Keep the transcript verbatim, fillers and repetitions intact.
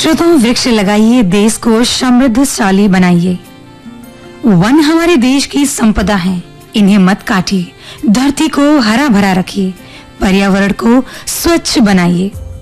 श्रोताओं, वृक्ष लगाइए, देश को समृद्धशाली बनाइए। वन हमारे देश की संपदा है, इन्हें मत काटिए, धरती को हरा भरा रखिए, पर्यावरण को स्वच्छ बनाइए।